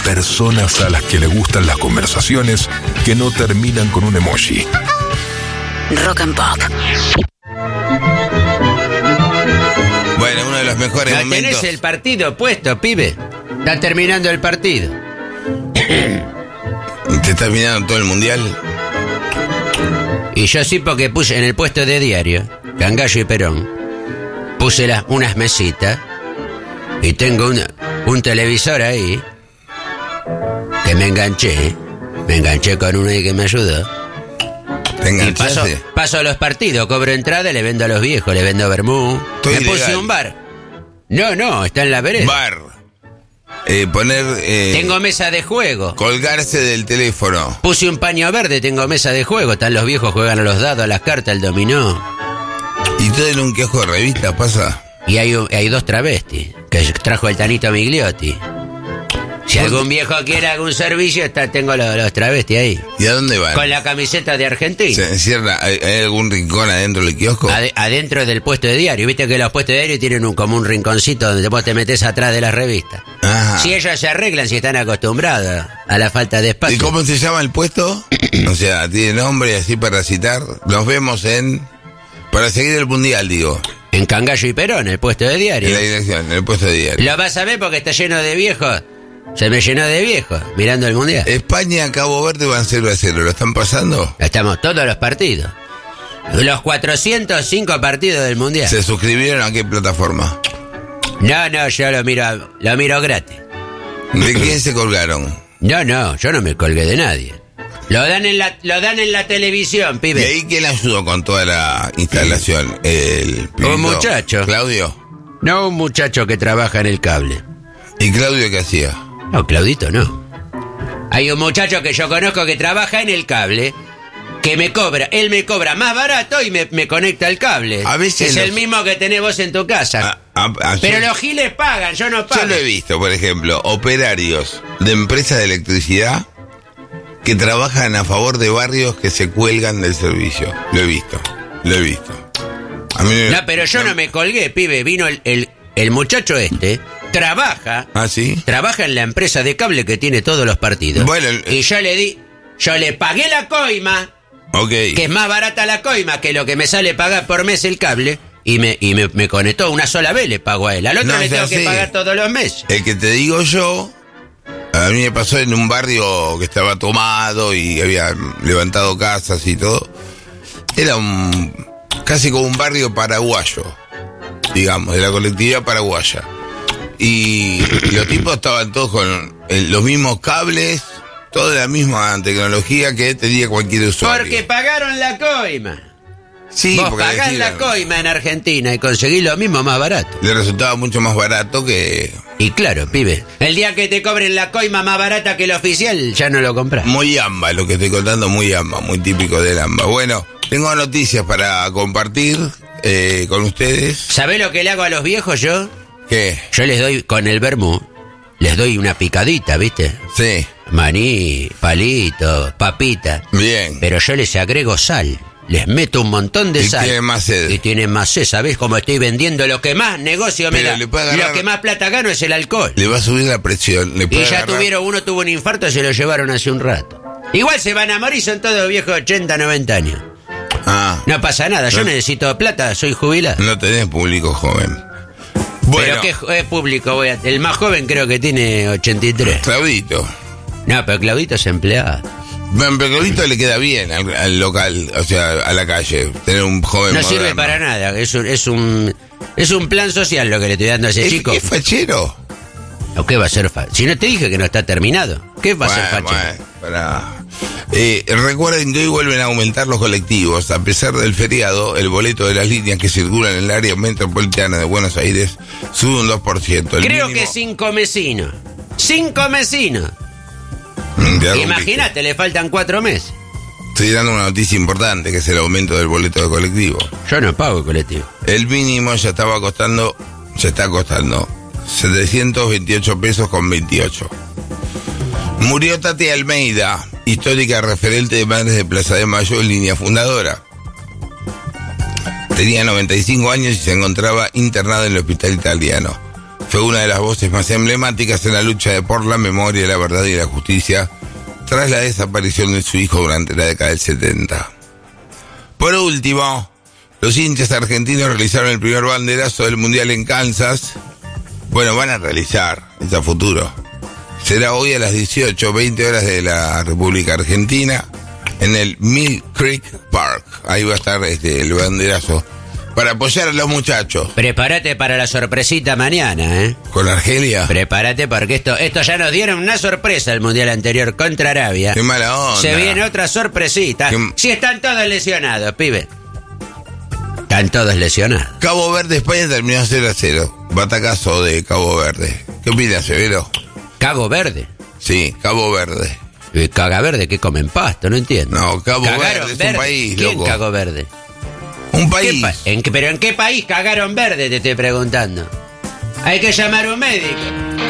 personas a las que les gustan las conversaciones que no terminan con un emoji. Rock and Pop. Bueno, uno de los mejores ¿No momentos. tenés el partido puesto, pibe? Está terminando el partido. ¿Te está mirando todo el mundial? Y yo sí, porque puse en el puesto de diario, Cangallo y Perón, puse unas mesitas y tengo un televisor ahí que me enganché con uno ahí que me ayudó. ¿Te Y enganchaste? paso los partidos, cobro entrada, le vendo a los viejos, le vendo vermú. Estoy Me puse ilegal. un bar. No, está en la vereda. Bar. Poner... Tengo mesa de juego. colgarse del teléfono. Puse un paño verde, tengo mesa de juego. Están los viejos, juegan a los dados, a las cartas, al dominó. Y todo en un quejo de revistas pasa. Y hay dos travestis que trajo el Tanito Migliotti. Si algún viejo quiere algún servicio, tengo los travestis ahí. ¿Y a dónde van? Con la camiseta de Argentina. ¿Se encierra? ¿Hay algún rincón adentro del kiosco? Adentro del puesto de diario. Viste que los puestos de diario tienen como un rinconcito donde vos te metés atrás de las revistas. Ajá. Si ellos se arreglan, si están acostumbrados a la falta de espacio. ¿Y cómo se llama el puesto? O sea, tiene nombre así para citar. Nos vemos para seguir el mundial, digo. En Cangallo y Perón, el puesto de diario. En la dirección, en el puesto de diario. Lo vas a ver porque está lleno de viejos. Se me llenó de viejos mirando el mundial. España, Cabo Verde van 0-0. ¿Lo están pasando? Estamos todos los partidos. Los 405 partidos del mundial. ¿Se suscribieron a qué plataforma? No, yo lo miro gratis. ¿De quién se colgaron? No, yo no me colgué de nadie. Lo dan en la televisión, ¿Y pibe. ahí quién ayudó con toda la instalación? Un muchacho. ¿Claudio? No, un muchacho que trabaja en el cable. ¿Y Claudio qué hacía? No, Claudito no. Hay un muchacho que yo conozco que trabaja en el cable, que él me cobra más barato y me conecta al cable. A veces es el mismo que tenés vos en tu casa. Pero los giles pagan, yo no pago. Yo lo he visto, por ejemplo, operarios de empresas de electricidad que trabajan a favor de barrios que se cuelgan del servicio. Lo he visto. A mí No, pero yo no me colgué, pibe. Vino el muchacho trabaja. ¿Ah, sí? Trabaja en la empresa de cable que tiene todos los partidos. Bueno, y yo le pagué la coima, Ok. que es más barata la coima que lo que me sale pagar por mes el cable, y me conectó una sola vez, le pago a él. Al otro No, le es tengo que así. pagar todos los meses. El que te digo yo, a mí me pasó en un barrio que estaba tomado y había levantado casas y todo. Era casi como un barrio paraguayo, digamos, de la colectividad paraguaya. Y los tipos estaban todos con los mismos cables, toda la misma tecnología que tenía cualquier usuario. Porque pagaron la coima. Sí, Vos porque pagás la coima en Argentina y conseguís lo mismo más barato. le resultaba mucho más barato que... Y claro, pibe, el día que te cobren la coima más barata que el oficial, ya no lo compras. Muy amba, lo que estoy contando, muy amba, muy típico del amba. Bueno, tengo noticias para compartir con ustedes. ¿Sabés lo que le hago a los viejos yo? ¿Qué? Yo les doy, con el vermú, les doy una picadita, ¿viste? Sí, Maní, palito, papita. bien. Pero yo les agrego sal. Les meto un montón de Y sal. tienen más sed. Y tienen más sed. ¿Sabés cómo estoy vendiendo? Lo que más negocio me Pero da. le puede agarrar- Lo que más plata gano es el alcohol. Le va a subir la presión. Le Y puede ya agarrar- uno tuvo un infarto y se lo llevaron hace un rato. Igual se van a morir, son todos viejos 80, 90 años. Ah, No pasa nada, yo No. necesito plata, soy jubilado. no tenés público joven. Bueno, Pero qué público el más joven creo que tiene 83. Claudito. No, pero Claudito es empleado. Bueno, pero Claudito le queda bien al local, o sea, a la calle, tener un joven No moderno. sirve para nada, es un plan social lo que le estoy dando a ese chico. ¿Es fachero? ¿O qué va a ser fácil? Si no te dije que no está terminado, ¿qué va a ser facho? Recuerden que hoy vuelven a aumentar los colectivos. A pesar del feriado, el boleto de las líneas que circulan en el área metropolitana de Buenos Aires sube un 2%. El Creo mínimo- que 5 mesinos. 5 mesinos. Ya rompiste. Imagínate, le faltan 4 meses. Estoy dando una noticia importante, que es el aumento del boleto de colectivo. Yo no pago el colectivo. El mínimo ya está costando 728 pesos con 28. Murió Tati Almeida, histórica referente de Madres de Plaza de Mayo en línea fundadora. Tenía 95 años y se encontraba internada en el hospital italiano. Fue una de las voces más emblemáticas en la lucha por la memoria, la verdad y la justicia tras la desaparición de su hijo durante la década del 70. Por último, los hinchas argentinos realizaron el primer banderazo del Mundial en Kansas. Bueno, van a realizar, es a futuro. Será hoy a las 18:20 horas de la República Argentina, en el Mill Creek Park. Ahí va a estar el banderazo, para apoyar a los muchachos. Prepárate para la sorpresita mañana, ¿eh? ¿Con Argelia? Prepárate porque esto ya nos dieron una sorpresa el Mundial anterior contra Arabia. Qué mala onda. Se viene otra sorpresita. Sí, están todos lesionados, pibe. Están todos lesionados. Cabo Verde, España terminó 0-0. Batacazo de Cabo Verde. ¿Qué opinas, Severo? ¿Cago Verde? Sí, Cabo Verde. ¿Caga Verde? ¿Qué comen pasto? No entiendo. No, Cabo Verde es un país, ¿Quién loco. cagó verde? Un país. ¿Pero en qué país cagaron verde? Te estoy preguntando. Hay que llamar a un médico.